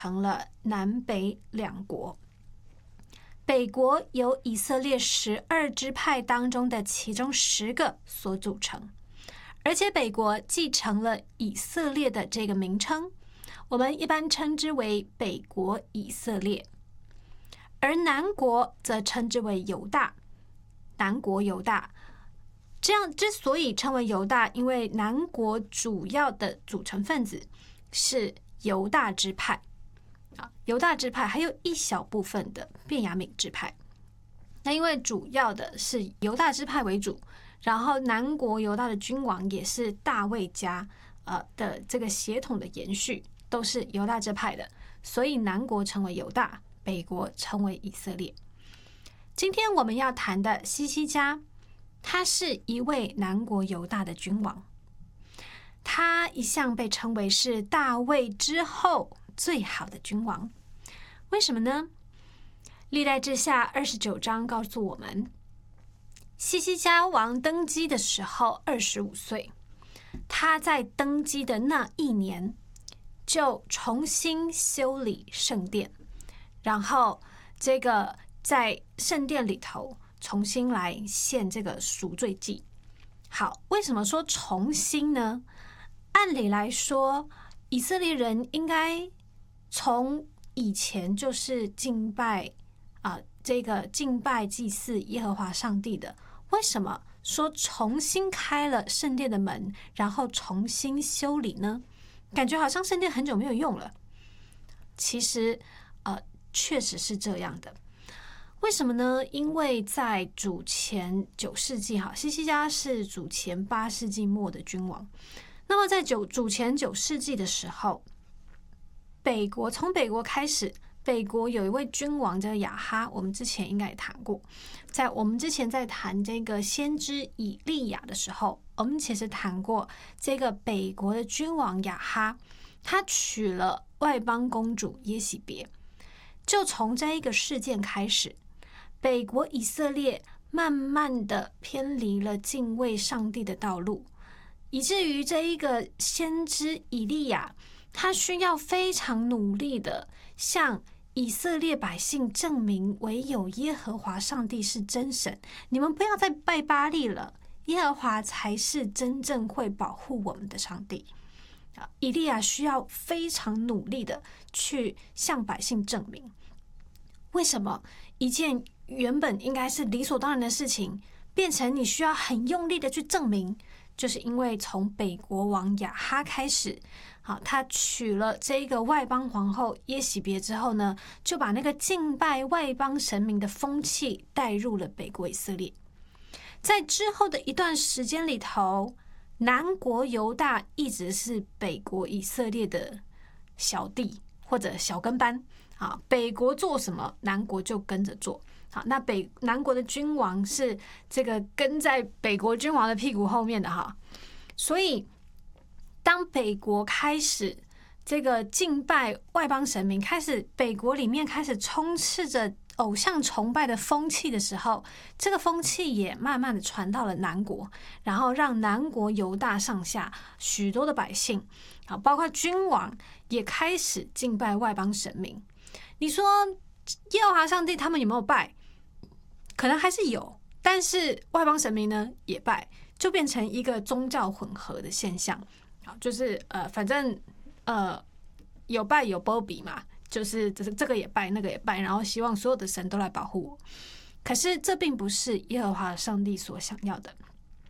成了南北两国。北国由以色列12支派当中的其中10个所组成，而且北国继承了以色列的这个名称，我们一般称之为北国以色列。而南国则称之为犹大，南国犹大。这样之所以称为犹大，因为南国主要的组成分子是犹大支派。犹大支派还有一小部分的便雅悯支派，那因为主要的是犹大支派为主，然后南国犹大的君王也是大卫家的这个血统的延续，都是犹大支派的，所以南国称为犹大，北国称为以色列。今天我们要谈的西西家，他是一位南国犹大的君王，他一向被称为是大卫之后最好的君王。为什么呢？历代志下29章告诉我们，西西家王登基的时候25岁，他在登基的那一年就重新修理圣殿，然后这个在圣殿里头重新来献这个赎罪祭。好，为什么说重新呢？按理来说，以色列人应该从以前就是敬拜这个敬拜祭祀耶和华上帝的，为什么说重新开了圣殿的门，然后重新修理呢？感觉好像圣殿很久没有用了。其实确实是这样的。为什么呢？因为在主前9世纪，西西家是主前8世纪末的君王。那么在主前9世纪的时候，从北国开始，北国有一位君王叫亚哈，我们之前应该也谈过。我们之前在谈这个先知以利亚的时候，我们其实谈过这个北国的君王亚哈，他娶了外邦公主耶洗别。就从这一个事件开始，北国以色列慢慢的偏离了敬畏上帝的道路，以至于这一个先知以利亚，他需要非常努力的向以色列百姓证明，唯有耶和华上帝是真神，你们不要再拜巴力了，耶和华才是真正会保护我们的上帝。以利亚需要非常努力的去向百姓证明。为什么一件原本应该是理所当然的事情，变成你需要很用力的去证明？就是因为从北国王亚哈开始，他娶了这个外邦皇后耶洗别之后呢，就把那个敬拜外邦神明的风气带入了北国以色列。在之后的一段时间里头，南国犹大一直是北国以色列的小弟或者小跟班，北国做什么，南国就跟着做。好，那南国的君王是这个跟在北国君王的屁股后面的哈，所以当北国开始这个敬拜外邦神明，北国里面开始充斥着偶像崇拜的风气的时候，这个风气也慢慢的传到了南国，然后让南国犹大上下许多的百姓，包括君王也开始敬拜外邦神明。你说耶和华上帝他们有没有拜？可能还是有，但是外邦神明呢也拜，就变成一个宗教混合的现象。就是反正有拜有波比嘛，就是这个也拜那个也拜，然后希望所有的神都来保护我。可是这并不是耶和华上帝所想要的。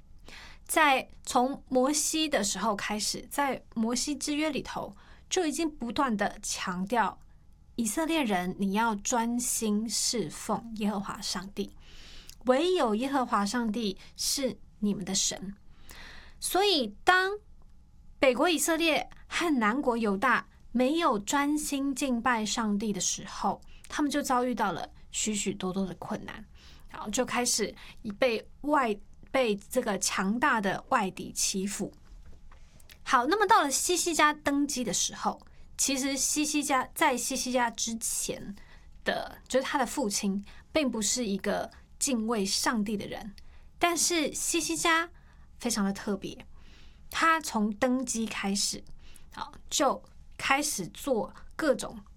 从摩西的时候开始，在摩西之约里头就已经不断的强调，以色列人你要专心侍奉耶和华上帝，唯有耶和华上帝是你们的神。所以当北国以色列和南国犹大没有专心敬拜上帝的时候，他们就遭遇到了许许多多的困难，然后就开始被这个强大的外敌欺负。好，那么到了西西家登基的时候，其实在西西家之前的，就是他的父亲并不是一个敬畏上帝的人，但是西西家非常的特别，他从登基开始就开始做各种